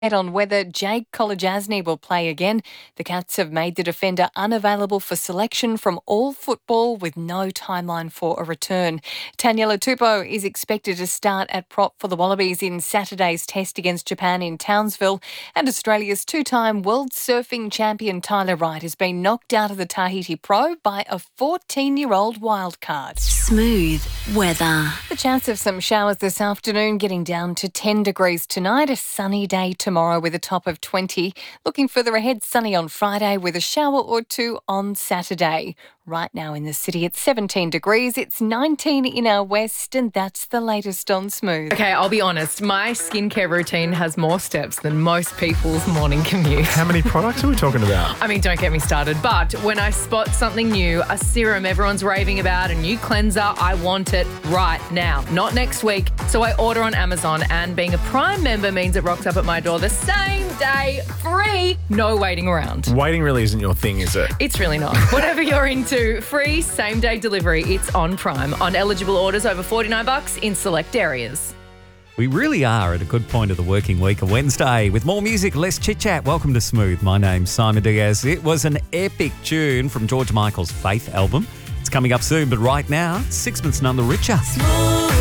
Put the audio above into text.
On whether Jake Kolodjasny will play again. The Cats have made the defender unavailable for selection from all football with no timeline for a return. Taniela Tupou is expected to start at prop for the Wallabies in Saturday's test against Japan in Townsville. And Australia's two-time world surfing champion Tyler Wright has been knocked out of the Tahiti Pro by a 14-year-old wildcard. Smooth weather. The chance of some showers this afternoon, getting down to 10 degrees tonight. A sunny day tomorrow with a top of 20. Looking further ahead, sunny on Friday with a shower or two on Saturday. Right now in the city, it's 17 degrees. It's 19 in our west, and that's the latest on Smooth. Okay, I'll be honest. My skincare routine has more steps than most people's morning commute. How many products are we talking about? I mean, don't get me started. But when I spot something new, a serum everyone's raving about, a new cleanser, I want it right now, not next week. So I order on Amazon, and being a Prime member means it rocks up at my door the same day, free, no waiting around. Waiting really isn't your thing, is it? It's really not. Whatever you're into, free same-day delivery. It's on Prime on eligible orders over $49 in select areas. We really are at a good point of the working week, a Wednesday. With more music, less chit-chat. Welcome to Smooth. My name's Simon Diaz. It was an epic tune from George Michael's Faith album. It's coming up soon, but right now, Sixpence None the Richer.